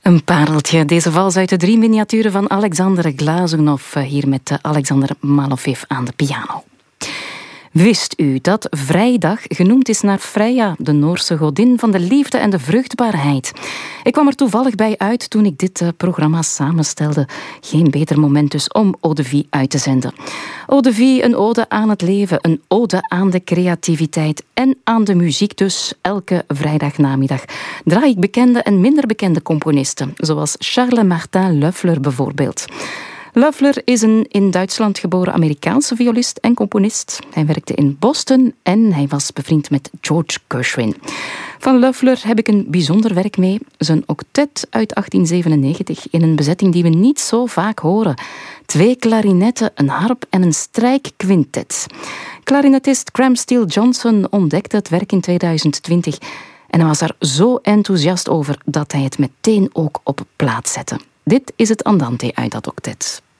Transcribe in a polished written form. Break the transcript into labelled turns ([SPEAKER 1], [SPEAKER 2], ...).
[SPEAKER 1] Een pareltje. Deze vals uit de 3 miniaturen van Alexander Glazunov. Hier met Alexander Malofeev aan de piano. Wist u dat vrijdag genoemd is naar Freya, de Noorse godin van de liefde en de vruchtbaarheid? Ik kwam er toevallig bij uit toen ik dit programma samenstelde. Geen beter moment dus om Eau de Vie uit te zenden. Eau de Vie, een ode aan het leven, een ode aan de creativiteit en aan de muziek dus. Elke vrijdagnamiddag draai ik bekende en minder bekende componisten, zoals Charles Martin Loeffler bijvoorbeeld. Loeffler is een in Duitsland geboren Amerikaanse violist en componist. Hij werkte in Boston en hij was bevriend met George Gershwin. Van Loeffler heb ik een bijzonder werk mee. Zijn octet uit 1897 in een bezetting die we niet zo vaak horen. 2 klarinetten, een harp en een strijkquintet. Klarinetist Graham Steele Johnson ontdekte het werk in 2020 en hij was er zo enthousiast over dat hij het meteen ook op plaat zette. Dit is het andante uit dat octet.